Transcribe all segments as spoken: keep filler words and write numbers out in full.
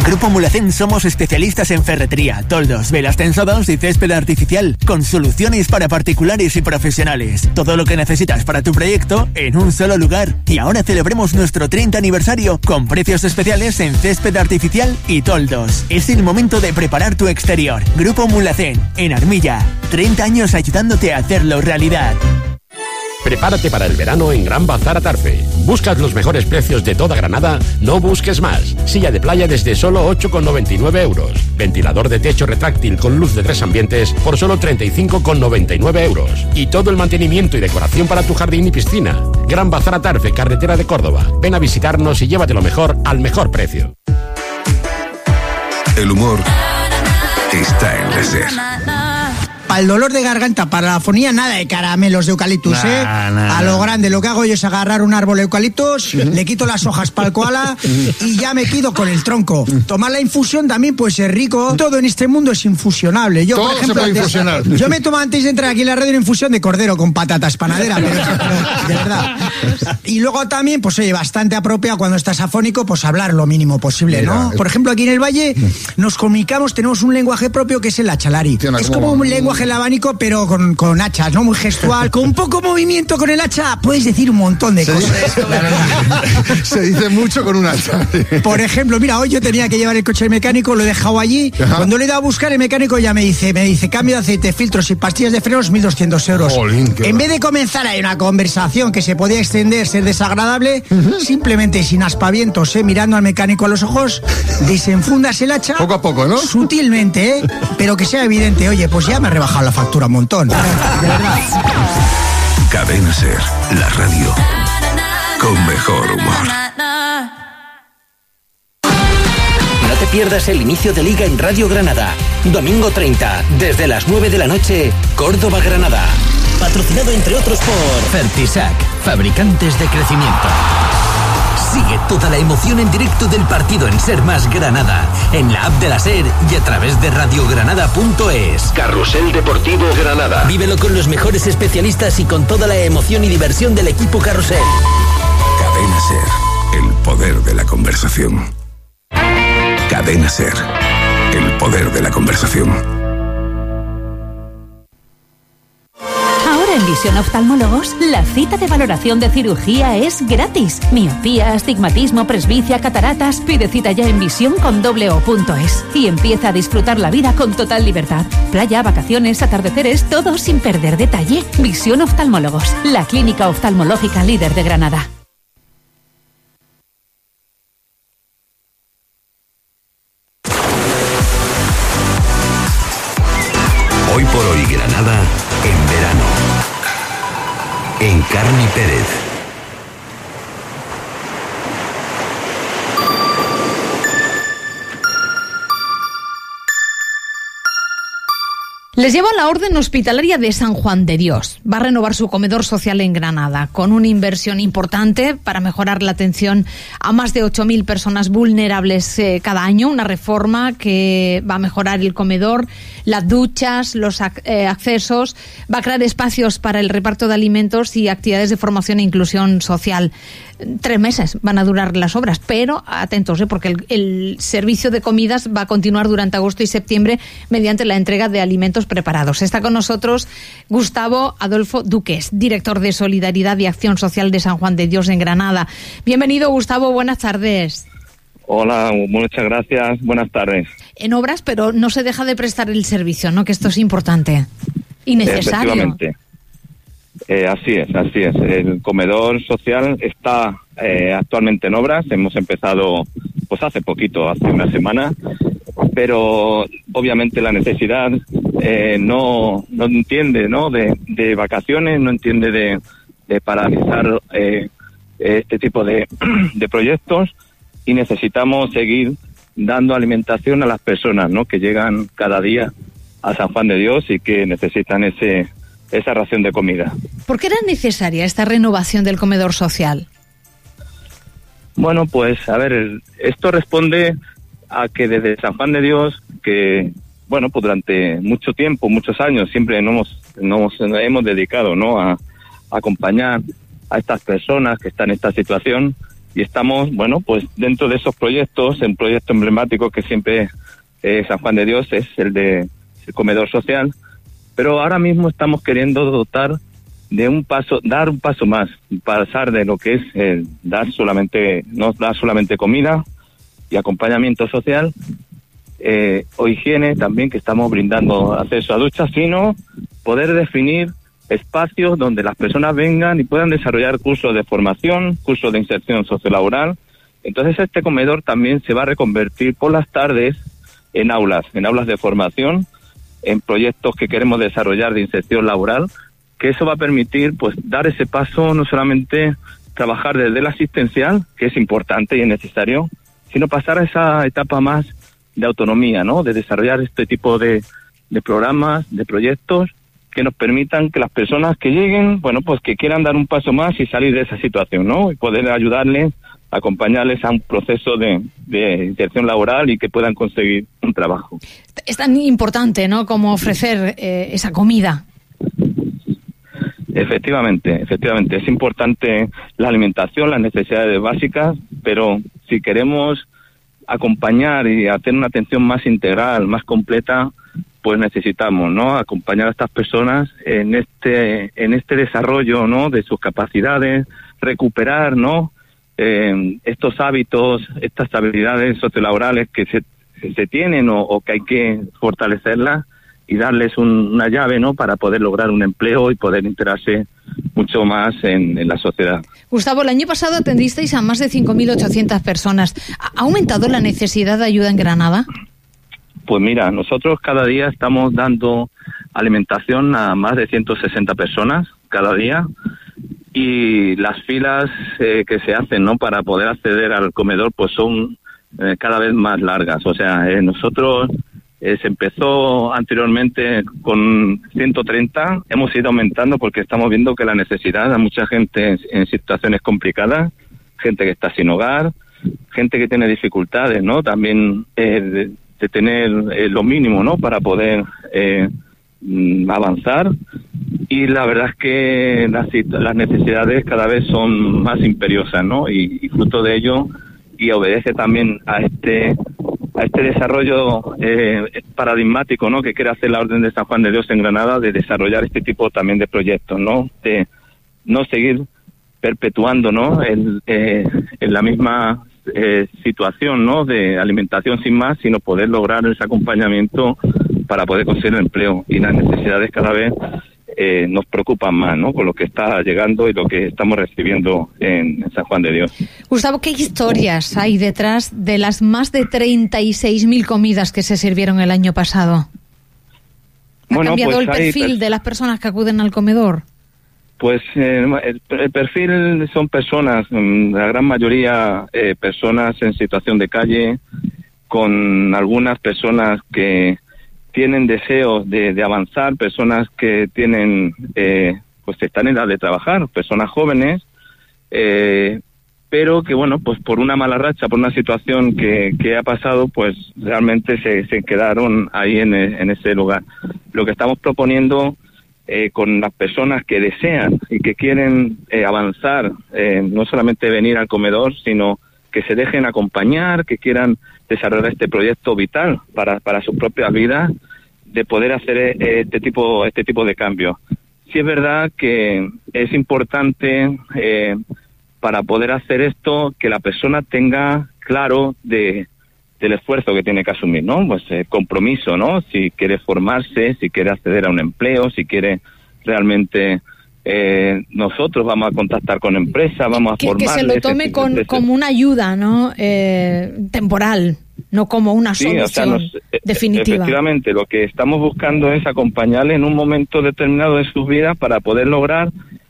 Grupo Mulhacén somos especialistas en ferretería, toldos, velas tensadas y césped artificial, con soluciones para particulares y profesionales. Todo lo que necesitas para tu proyecto en un solo lugar. Y ahora celebremos nuestro treinta aniversario con precios especiales en césped artificial y toldos. Es el momento de preparar tu exterior. Grupo Mulhacén, en Armilla. treinta años ayudándote a hacerlo realidad. Prepárate para el verano en Gran Bazar Atarfe. ¿Buscas los mejores precios de toda Granada? No busques más. Silla de playa desde solo ocho con noventa y nueve euros. Ventilador de techo retráctil con luz de tres ambientes por solo treinta y cinco con noventa y nueve euros. Y todo el mantenimiento y decoración para tu jardín y piscina. Gran Bazar Atarfe, carretera de Córdoba. Ven a visitarnos y llévate lo mejor al mejor precio. El humor está en la SER. Para el dolor de garganta, para la afonía, nada de caramelos de eucaliptus, nah, ¿eh? Nah, a lo grande, lo que hago yo es agarrar un árbol de eucaliptus, uh-huh. le quito las hojas para el koala y ya me quedo con el tronco. Tomar la infusión también puede ser rico. Todo en este mundo es infusionable. Yo, Todo por ejemplo, se puede antes, infusionar. Yo me tomo antes de entrar aquí en la radio una infusión de cordero con patatas panadera, pero, pero de verdad. Y luego también, pues oye, bastante apropiado cuando estás afónico, pues hablar lo mínimo posible, Mira, ¿no? Es... Por ejemplo, aquí en el Valle nos comunicamos, tenemos un lenguaje propio que es el achalari. Tiene es como un lenguaje el abanico, pero Con, con hachas, ¿no? Muy gestual, con poco movimiento con el hacha, puedes decir un montón de se cosas. Dice, se dice mucho con un hacha. Por ejemplo, mira, hoy yo tenía que llevar el coche al mecánico, lo he dejado allí. Ajá. Cuando le he ido a buscar, el mecánico ya me dice, me dice, cambio de aceite, filtros y pastillas de frenos, mil doscientos euros. Jolín, en vez de comenzar ahí una conversación que se podía extender, ser desagradable, uh-huh. simplemente sin aspavientos, ¿eh? Mirando al mecánico a los ojos, desenfundas el hacha. Poco a poco, ¿no? Sutilmente, ¿eh? Pero que sea evidente, oye, pues ya me he rebajado la factura un montón. De verdad. Cadena SER, la radio con mejor humor. No te pierdas el inicio de Liga en Radio Granada. Domingo treinta, desde las nueve de la noche, Córdoba-Granada. Patrocinado entre otros por Fertisac, fabricantes de crecimiento. Sigue toda la emoción en directo del partido en Ser Más Granada, en la app de la SER y a través de radiogranada punto es. Carrusel Deportivo Granada. Vívelo con los mejores especialistas y con toda la emoción y diversión del equipo Carrusel. Cadena SER, el poder de la conversación. Cadena SER, el poder de la conversación. En Visión Oftalmólogos, la cita de valoración de cirugía es gratis. Miopía, astigmatismo, presbicia, cataratas. Pide cita ya en visión con doble o punto es y empieza a disfrutar la vida con total libertad. Playa, vacaciones, atardeceres, todo sin perder detalle. Visión Oftalmólogos, la clínica oftalmológica líder de Granada. Hoy por hoy Granada en verano. Encarni Pérez. Les llevo a la Orden Hospitalaria de San Juan de Dios. Va a renovar su comedor social en Granada, con una inversión importante para mejorar la atención a más de ocho mil personas vulnerables eh, cada año. Una reforma que va a mejorar el comedor, las duchas, los ac- eh, accesos, va a crear espacios para el reparto de alimentos y actividades de formación e inclusión social. Tres meses van a durar las obras, pero atentos, ¿eh? porque el, el servicio de comidas va a continuar durante agosto y septiembre mediante la entrega de alimentos preparados. Está con nosotros Gustavo Adolfo Duques, director de Solidaridad y Acción Social de San Juan de Dios en Granada. Bienvenido, Gustavo, buenas tardes. Hola, muchas gracias, buenas tardes. En obras, pero no se deja de prestar el servicio, ¿no? Que esto es importante y necesario. Efectivamente. Eh, así es, así es. El comedor social está eh, actualmente en obras. Hemos empezado, pues hace poquito, hace una semana, pero obviamente la necesidad eh, no no entiende, ¿no? De, de vacaciones, no entiende de, de paralizar eh, este tipo de, de proyectos y necesitamos seguir dando alimentación a las personas, ¿no? Que llegan cada día a San Juan de Dios y que necesitan ese esa ración de comida. ¿Por qué era necesaria esta renovación del comedor social? Bueno, pues a ver, esto responde a que desde San Juan de Dios, que bueno, pues durante mucho tiempo, muchos años, siempre nos, nos hemos dedicado, ¿no? A, a acompañar a estas personas que están en esta situación y estamos, bueno, pues dentro de esos proyectos, un proyecto emblemático que siempre eh, San Juan de Dios es el de el comedor social, pero ahora mismo estamos queriendo dotar de un paso, dar un paso más, pasar de lo que es eh, dar solamente, no dar solamente comida y acompañamiento social, eh, o higiene también, que estamos brindando acceso a duchas, sino poder definir espacios donde las personas vengan y puedan desarrollar cursos de formación, cursos de inserción sociolaboral. Entonces este comedor también se va a reconvertir por las tardes en aulas, en aulas de formación, en proyectos que queremos desarrollar de inserción laboral, que eso va a permitir pues dar ese paso, no solamente trabajar desde el asistencial, que es importante y es necesario, sino pasar a esa etapa más de autonomía, ¿no? De desarrollar este tipo de, de programas, de proyectos, que nos permitan que las personas que lleguen, bueno, pues que quieran dar un paso más y salir de esa situación, ¿no? Y poder ayudarles, acompañarles a un proceso de, de inserción laboral y que puedan conseguir un trabajo. Es tan importante, ¿no?, como ofrecer eh, esa comida. Efectivamente, efectivamente. Es importante la alimentación, las necesidades básicas, pero si queremos acompañar y hacer una atención más integral, más completa, pues necesitamos, ¿no?, acompañar a estas personas en este en este desarrollo, ¿no?, de sus capacidades, recuperar, ¿no?, eh, estos hábitos, estas habilidades sociolaborales que se, se tienen o, o que hay que fortalecerlas y darles un, una llave, ¿no?, para poder lograr un empleo y poder integrarse mucho más en, en la sociedad. Gustavo, el año pasado atendisteis a más de cinco mil ochocientas personas. ¿Ha aumentado la necesidad de ayuda en Granada? Pues mira, nosotros cada día estamos dando alimentación a más de ciento sesenta personas cada día, y las filas eh, que se hacen, ¿no?, para poder acceder al comedor pues son eh, cada vez más largas. O sea, eh, nosotros eh, se empezó anteriormente con ciento treinta, hemos ido aumentando porque estamos viendo que la necesidad de mucha gente en, en situaciones complicadas, gente que está sin hogar, gente que tiene dificultades, ¿no?, también eh, de, de tener eh, lo mínimo, ¿no?, para poder eh, avanzar, y la verdad es que las, las necesidades cada vez son más imperiosas, ¿no?, y, y fruto de ello, y obedece también a este a este desarrollo eh, paradigmático, ¿no?, que quiere hacer la Orden de San Juan de Dios en Granada, de desarrollar este tipo también de proyectos, ¿no?, de no seguir perpetuando, ¿no?, el, eh, en la misma Eh, situación, ¿no?, de alimentación sin más, sino poder lograr ese acompañamiento para poder conseguir el empleo. Y las necesidades cada vez eh, nos preocupan más, ¿no?, con lo que está llegando y lo que estamos recibiendo en, en San Juan de Dios. Gustavo, ¿qué historias hay detrás de las más de treinta y seis mil comidas que se sirvieron el año pasado? ¿Ha bueno, cambiado pues el perfil hay... de las personas que acuden al comedor? Pues eh, el, el perfil son personas, la gran mayoría eh, personas en situación de calle, con algunas personas que tienen deseos de, de avanzar, personas que tienen, eh, pues están en edad de trabajar, personas jóvenes, eh, pero que bueno, pues por una mala racha, por una situación que, que ha pasado, pues realmente se, se quedaron ahí en, en ese lugar. Lo que estamos proponiendo Eh, con las personas que desean y que quieren eh, avanzar, eh, no solamente venir al comedor, sino que se dejen acompañar, que quieran desarrollar este proyecto vital para, para sus propias vidas, de poder hacer eh, este tipo este tipo de cambios. Sí es verdad que es importante eh, para poder hacer esto que la persona tenga claro de del esfuerzo que tiene que asumir, ¿no? Pues el eh, compromiso, ¿no? Si quiere formarse, si quiere acceder a un empleo, si quiere realmente eh, nosotros vamos a contactar con empresas, vamos a que, formar. Que se lo tome con, como una ayuda, ¿no? Eh, temporal, no como una solución sí, o sea, nos, definitiva. Efectivamente, lo que estamos buscando es acompañarle en un momento determinado de su vida para poder lograr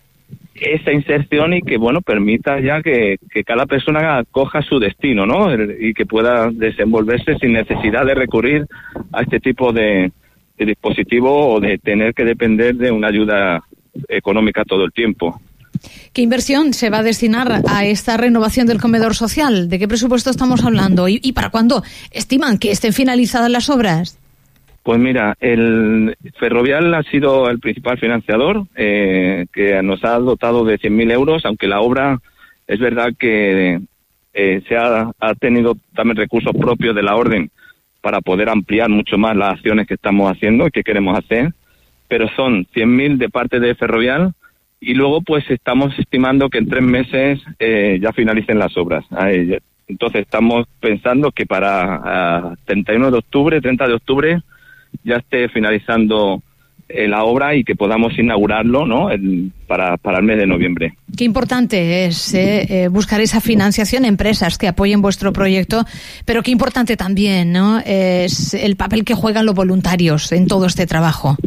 esa inserción y que, bueno, permita ya que, que cada persona coja su destino, ¿no? Y que pueda desenvolverse sin necesidad de recurrir a este tipo de, de dispositivo o de tener que depender de una ayuda económica todo el tiempo. ¿Qué inversión se va a destinar a esta renovación del comedor social? ¿De qué presupuesto estamos hablando? ¿Y, y para cuándo estiman que estén finalizadas las obras? Pues mira, el Ferrovial ha sido el principal financiador, eh, que nos ha dotado de cien mil euros, aunque la obra es verdad que eh, se ha, ha tenido también recursos propios de la Orden para poder ampliar mucho más las acciones que estamos haciendo y que queremos hacer, pero son cien mil de parte de Ferrovial y luego pues estamos estimando que en tres meses eh, ya finalicen las obras. Eh, entonces estamos pensando que para uh, treinta y uno de octubre, treinta de octubre, ya esté finalizando eh, la obra y que podamos inaugurarlo, ¿no? El, para, para el mes de noviembre. Qué importante es eh, eh, buscar esa financiación, empresas que apoyen vuestro proyecto, pero qué importante también, ¿no? Es el papel que juegan los voluntarios en todo este trabajo.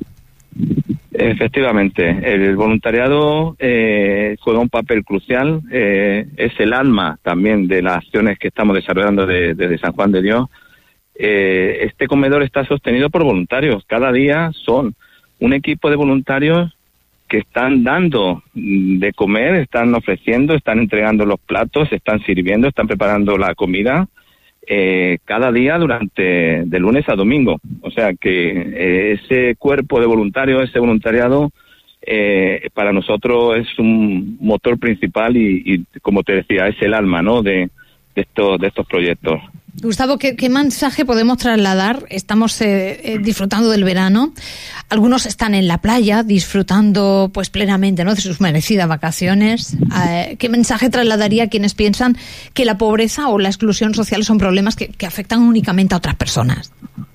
Efectivamente, el voluntariado eh, juega un papel crucial, eh, es el alma también de las acciones que estamos desarrollando desde de, de San Juan de Dios. Eh, este comedor está sostenido por voluntarios. Cada día son un equipo de voluntarios que están dando de comer, están ofreciendo, están entregando los platos, están sirviendo, están preparando la comida eh, cada día durante de lunes a domingo. O sea que eh, ese cuerpo de voluntarios, ese voluntariado, eh, para nosotros es un motor principal y, y como te decía, es el alma, ¿no? de, de estos de estos proyectos. Gustavo, ¿qué, qué mensaje podemos trasladar? Estamos eh, eh, disfrutando del verano. Algunos están en la playa disfrutando pues plenamente, ¿no?, de sus merecidas vacaciones. Eh, ¿Qué mensaje trasladaría a quienes piensan que la pobreza o la exclusión social son problemas que, que afectan únicamente a otras personas?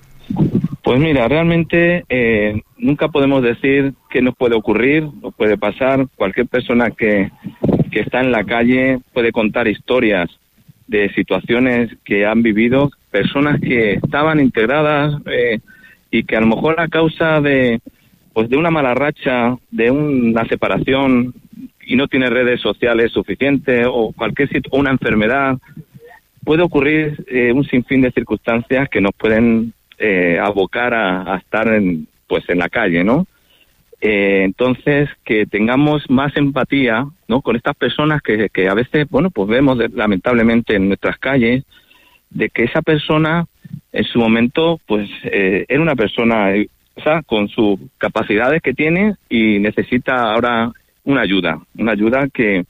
Pues mira, realmente eh, nunca podemos decir qué nos puede ocurrir, nos puede pasar. Cualquier persona que, que está en la calle puede contar historias de situaciones que han vivido, personas que estaban integradas eh, y que a lo mejor a causa de pues de una mala racha, de una separación y no tiene redes sociales suficientes o cualquier o una enfermedad, puede ocurrir eh, un sinfín de circunstancias que nos pueden eh, abocar a, a estar en pues en la calle, ¿no? Eh, entonces, que tengamos más empatía, ¿no?, con estas personas que, que a veces, bueno, pues vemos de, lamentablemente en nuestras calles, de que esa persona en su momento, pues, eh, era una persona, eh, o sea, con sus capacidades que tiene y necesita ahora una ayuda, una ayuda que,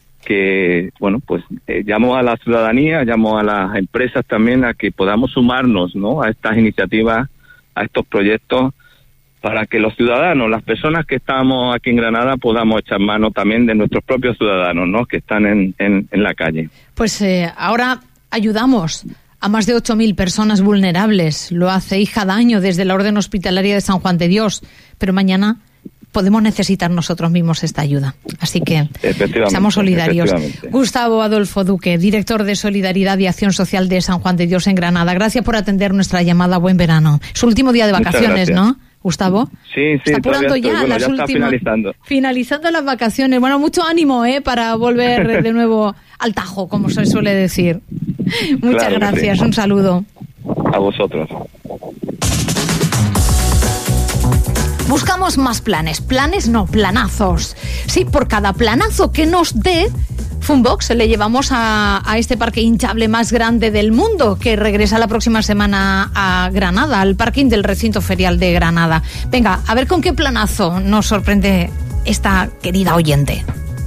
que bueno, pues, eh, llamo a la ciudadanía, llamo a las empresas también a que podamos sumarnos, ¿no?, a estas iniciativas, a estos proyectos, para que los ciudadanos, las personas que estamos aquí en Granada, podamos echar mano también de nuestros propios ciudadanos, ¿no?, que están en, en, en la calle. Pues eh, ahora ayudamos a más de ocho mil personas vulnerables. Lo hacéis cada año desde la Orden Hospitalaria de San Juan de Dios, pero mañana podemos necesitar nosotros mismos esta ayuda. Así que seamos solidarios. Gustavo Adolfo Duque, director de Solidaridad y Acción Social de San Juan de Dios en Granada. Gracias por atender nuestra llamada. Buen verano. Es su último día de vacaciones, ¿no, Gustavo? Sí, sí, está apurando ya, bueno, las ya últimas, está finalizando. Finalizando las vacaciones. Bueno, mucho ánimo, ¿eh?, para volver de nuevo al Tajo, como se suele decir. Muchas claro gracias, sí. Un saludo. A vosotros. Buscamos más planes, planes no, planazos. Sí, por cada planazo que nos dé Funbox le llevamos a, a este parque hinchable más grande del mundo, que regresa la próxima semana a Granada, al parking del recinto ferial de Granada. Venga, a ver con qué planazo nos sorprende esta querida oyente.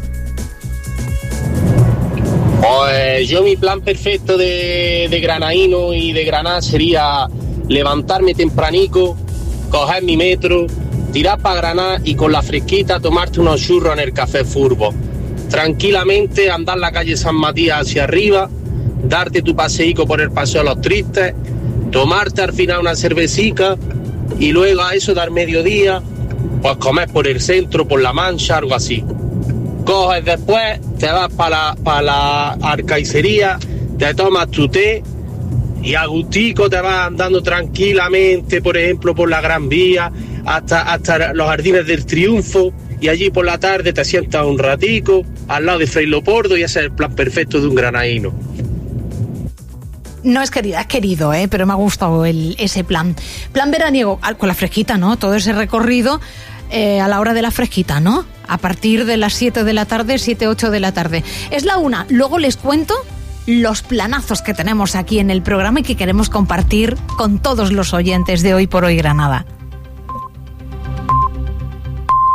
Pues yo mi plan perfecto de, de granaíno y de Granada sería levantarme tempranico, coger mi metro, tirar para Granada y con la fresquita tomarte unos churros en el Café Furbo. Tranquilamente andar la calle San Matías hacia arriba, darte tu paseíco por el Paseo de los Tristes, tomarte al final una cervecica y luego a eso dar mediodía, pues comer por el centro, por la Mancha, algo así. Coges después, te vas para la, pa la arcaicería, te tomas tu té y a gustico te vas andando tranquilamente, por ejemplo, por la Gran Vía, hasta, hasta los Jardines del Triunfo, y allí por la tarde te sientas un ratico al lado de Fray Leopoldo y ese es el plan perfecto de un granaíno. No es querida, es querido, ¿eh? Pero me ha gustado el, ese plan. Plan veraniego, con la fresquita, ¿no? Todo ese recorrido eh, a la hora de la fresquita, ¿no? A partir de las siete de la tarde, siete, ocho de la tarde. Es la una. Luego les cuento los planazos que tenemos aquí en el programa y que queremos compartir con todos los oyentes de Hoy por Hoy Granada.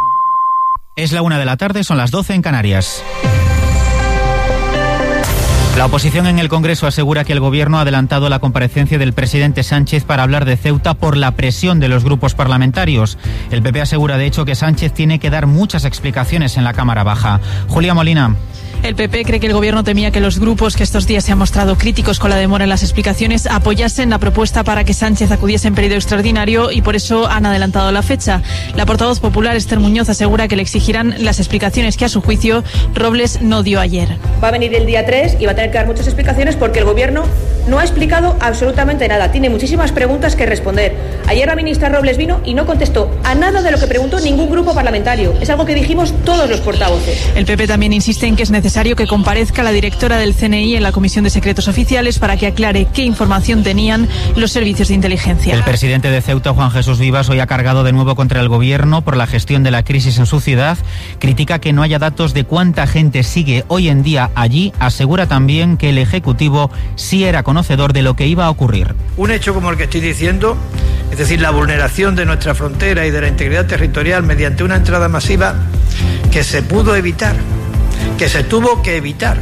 Es la una de la tarde, son las doce en Canarias. La oposición en el Congreso asegura que el Gobierno ha adelantado la comparecencia del presidente Sánchez para hablar de Ceuta por la presión de los grupos parlamentarios. El P P asegura, de hecho, que Sánchez tiene que dar muchas explicaciones en la Cámara Baja. Julia Molina. El P P cree que el Gobierno temía que los grupos que estos días se han mostrado críticos con la demora en las explicaciones apoyasen la propuesta para que Sánchez acudiese en periodo extraordinario y por eso han adelantado la fecha. La portavoz popular Esther Muñoz asegura que le exigirán las explicaciones que a su juicio Robles no dio ayer. Va a venir el día tres y va a tener que dar muchas explicaciones porque el Gobierno no ha explicado absolutamente nada. Tiene muchísimas preguntas que responder. Ayer la ministra Robles vino y no contestó a nada de lo que preguntó ningún grupo parlamentario. Es algo que dijimos todos los portavoces. El P P también insiste en que es necesario que comparezca la directora del C N I en la Comisión de Secretos Oficiales para que aclare qué información tenían los servicios de inteligencia. El presidente de Ceuta, Juan Jesús Vivas, hoy ha cargado de nuevo contra el Gobierno por la gestión de la crisis en su ciudad. Critica que no haya datos de cuánta gente sigue hoy en día allí. Asegura también que el Ejecutivo sí era conocedor de lo que iba a ocurrir. Un hecho como el que estoy diciendo, es decir, la vulneración de nuestra frontera y de la integridad territorial mediante una entrada masiva que se pudo evitar, que se tuvo que evitar,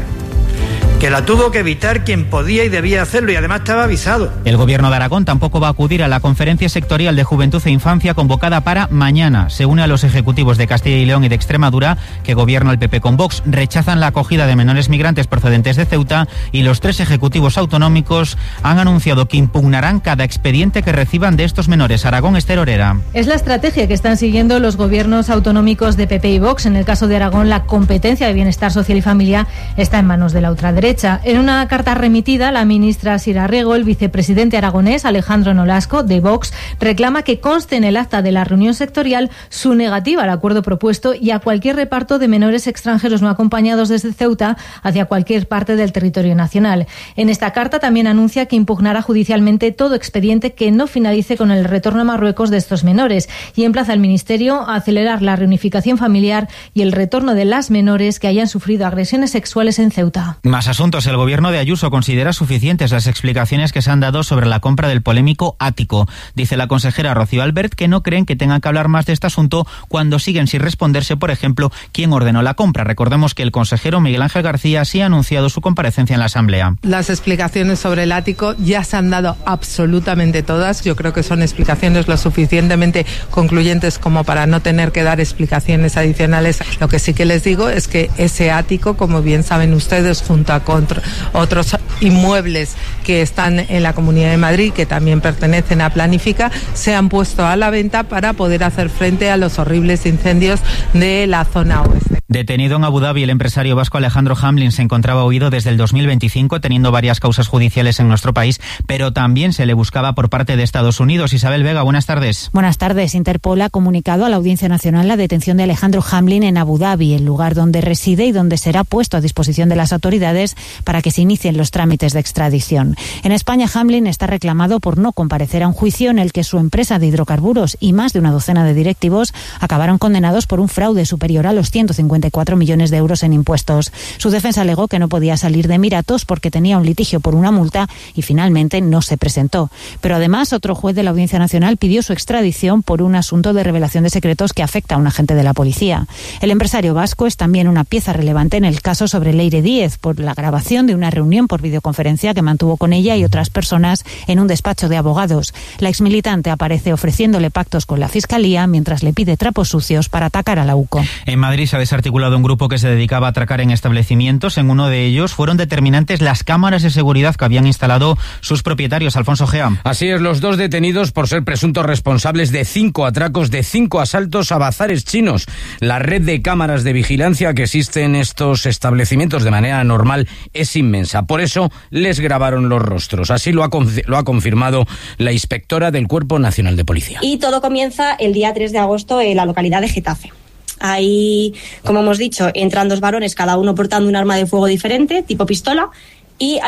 que la tuvo que evitar quien podía y debía hacerlo y además estaba avisado. El Gobierno de Aragón tampoco va a acudir a la Conferencia Sectorial de Juventud e Infancia convocada para mañana. Se une a los ejecutivos de Castilla y León y de Extremadura, que gobierna el P P con Vox, rechazan la acogida de menores migrantes procedentes de Ceuta, y los tres ejecutivos autonómicos han anunciado que impugnarán cada expediente que reciban de estos menores. Aragón, Esther Orera. Es la estrategia que están siguiendo los gobiernos autonómicos de P P y Vox. En el caso de Aragón, la competencia de bienestar social y familia está en manos de la ultraderecha. En una carta remitida, la ministra Sira Rego, el vicepresidente aragonés Alejandro Nolasco, de Vox, reclama que conste en el acta de la reunión sectorial su negativa al acuerdo propuesto y a cualquier reparto de menores extranjeros no acompañados desde Ceuta hacia cualquier parte del territorio nacional. En esta carta también anuncia que impugnará judicialmente todo expediente que no finalice con el retorno a Marruecos de estos menores y emplaza al Ministerio a acelerar la reunificación familiar y el retorno de las menores que hayan sufrido agresiones sexuales en Ceuta. Más asuntos. El Gobierno de Ayuso considera suficientes las explicaciones que se han dado sobre la compra del polémico ático. Dice la consejera Rocío Albert que no creen que tengan que hablar más de este asunto cuando siguen sin responderse, por ejemplo, quién ordenó la compra. Recordemos que el consejero Miguel Ángel García sí ha anunciado su comparecencia en la Asamblea. Las explicaciones sobre el ático ya se han dado absolutamente todas. Yo creo que son explicaciones lo suficientemente concluyentes como para no tener que dar explicaciones adicionales. Lo que sí que les digo es que ese ático, como bien saben ustedes, junto a otros inmuebles que están en la Comunidad de Madrid, que también pertenecen a Planifica, se han puesto a la venta para poder hacer frente a los horribles incendios de la zona oeste. Detenido en Abu Dhabi, el empresario vasco Alejandro Hamlin se encontraba huido desde el dos mil veinticinco, teniendo varias causas judiciales en nuestro país, pero también se le buscaba por parte de Estados Unidos. Isabel Vega, buenas tardes. Buenas tardes. Interpol ha comunicado a la Audiencia Nacional la detención de Alejandro Hamlin en Abu Dhabi, el lugar donde reside y donde será puesto a disposición de las autoridades para que se inicien los trámites de extradición. En España, Hamlin está reclamado por no comparecer a un juicio en el que su empresa de hidrocarburos y más de una docena de directivos acabaron condenados por un fraude superior a los ciento cincuenta y cuatro millones de euros en impuestos. Su defensa alegó que no podía salir de Emiratos porque tenía un litigio por una multa y finalmente no se presentó. Pero además, otro juez de la Audiencia Nacional pidió su extradición por un asunto de revelación de secretos que afecta a un agente de la policía. El empresario vasco es también una pieza relevante en el caso sobre Leire Díez por la grabación de una reunión por videoconferencia que mantuvo con ella y otras personas en un despacho de abogados. La exmilitante aparece ofreciéndole pactos con la Fiscalía mientras le pide trapos sucios para atacar a la U C O. En Madrid se ha desarticulado un grupo que se dedicaba a atracar en establecimientos. En uno de ellos fueron determinantes las cámaras de seguridad que habían instalado sus propietarios. Alfonso Gea. Así es, los dos detenidos por ser presuntos responsables de cinco atracos, de cinco asaltos a bazares chinos. La red de cámaras de vigilancia que existe en estos establecimientos de manera normal es inmensa. Por eso les grabaron los rostros. Así lo ha, lo ha confirmado la inspectora del Cuerpo Nacional de Policía. Y todo comienza el día tres de agosto en la localidad de Getafe. Ahí, como hemos dicho, entran dos varones, cada uno portando un arma de fuego diferente, tipo pistola, y